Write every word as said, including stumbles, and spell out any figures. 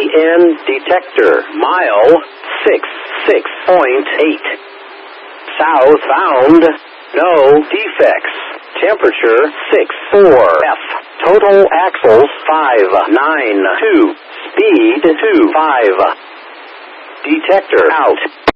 N detector. Mile six six point eight. Southbound. No defects. Temperature six four F. Total axles five nine two. Speed two five. Detector out.